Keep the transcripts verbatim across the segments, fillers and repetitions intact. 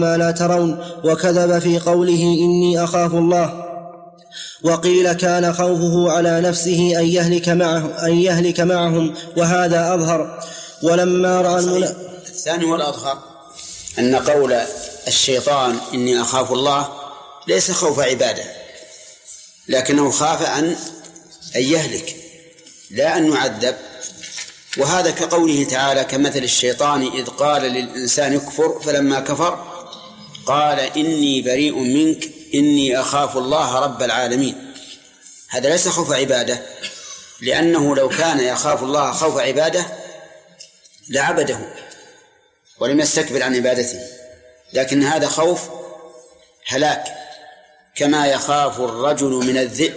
ما لا ترون، وكذب في قوله إني أخاف الله. وقيل كان خوفه على نفسه أن يهلك, معه أن يهلك معهم، وهذا أظهر. ولما رأى المنا... الثاني والأظهر أن قول الشيطان إني أخاف الله ليس خوف عبادة، لكنه خاف أن أن يهلك لا أن يعذب. وهذا كقوله تعالى كمثل الشيطان إذ قال للإنسان اكفر فلما كفر قال إني بريء منك إني أخاف الله رب العالمين. هذا ليس خوف عبادة، لأنه لو كان يخاف الله خوف عبادة لعبده ولم يستكبر عن عبادته، لكن هذا خوف هلاك، كما يخاف الرجل من الذئب،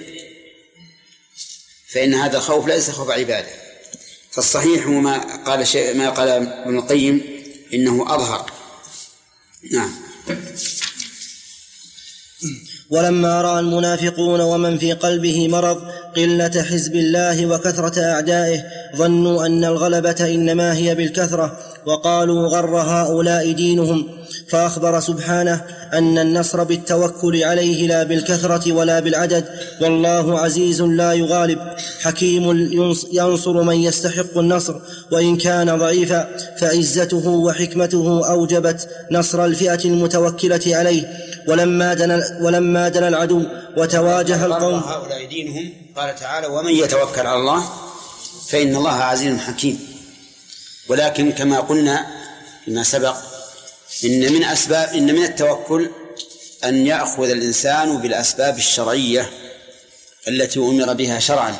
فإن هذا الخوف ليس خوف عبادة. فالصحيح ما قال شيء ما قال ابن القيم إنه أظهر. نعم. ولما رأى المنافقون ومن في قلبه مرض قلة حزب الله وكثرة أعدائه ظنوا أن الغلبة إنما هي بالكثرة، وقالوا غر هؤلاء دينهم. فأخبر سبحانه أن النصر بالتوكل عليه لا بالكثرة ولا بالعدد، والله عزيز لا يغالب، حكيم ينصر من يستحق النصر وإن كان ضعيفا، فعزته وحكمته أوجبت نصر الفئة المتوكلة عليه. ولما دنا, ولما دنا العدو وتواجه القوم هؤلاء دينهم، قال تعالى ومن يتوكل على الله فإن الله عزيز حكيم. ولكن كما قلنا فيما سبق إن من أسباب إن من التوكل أن يأخذ الإنسان بالأسباب الشرعية التي أمر بها شرعا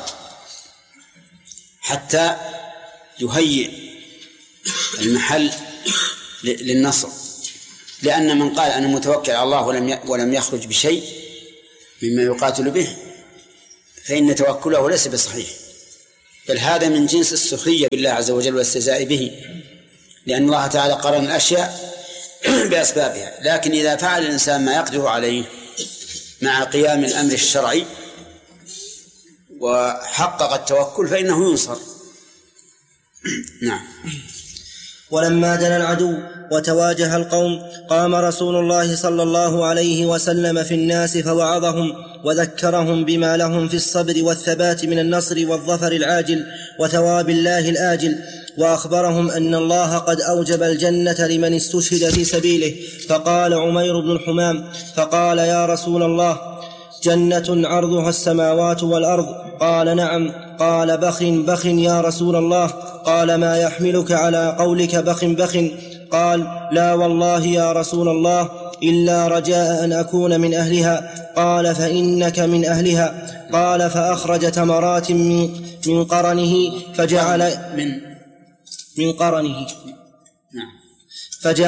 حتى يهيئ المحل للنصر. لأن من قال أنا متوكل على الله ولم ولم يخرج بشيء مما يقاتل به فإن توكله ليس بصحيح، بل هذا من جنس السخرية بالله عز وجل والاستهزاء به، لأن الله تعالى قرن الأشياء بأسبابها. لكن إذا فعل الإنسان ما يقدر عليه مع قيام الأمر الشرعي وحقق التوكل فإنه ينصر. نعم. ولما دنا العدو وتواجه القوم قام رسول الله صلى الله عليه وسلم في الناس فوعظهم وذكرهم بما لهم في الصبر والثبات من النصر والظفر العاجل وثواب الله الآجل، وأخبرهم أن الله قد أوجب الجنة لمن استشهد في سبيله. فقال عمير بن الحمام فقال يا رسول الله جنة عرضها السماوات والأرض؟ قال نعم. قال بخ بخ يا رسول الله؟ قال ما يحملك على قولك بخ بخ؟ قال لا والله يا رسول الله إلا رجاء أن أكون من أهلها. قال فإنك من أهلها. قال فأخرج تمرات من, من قرنه فجعل من من قرنه نعم فجعل